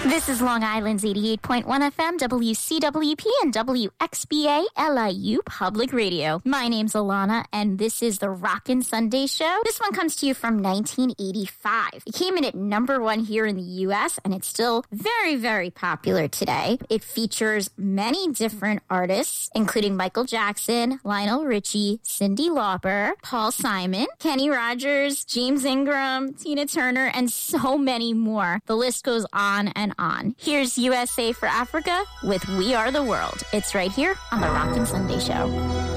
This is Long Island's 88.1 FM, WCWP, and WXBA LIU Public Radio. My name's Alana, and this is the Rockin' Sunday Show. This one comes to you from 1985. It came in at #1 here in the U.S., and it's still very, very popular today. It features many different artists, including Michael Jackson, Lionel Richie, Cyndi Lauper, Paul Simon, Kenny Rogers, James Ingram, Tina Turner, and so many more. The list goes on and on. Here's USA for Africa with We Are the World. It's right here on the Rockin' Sunday Show.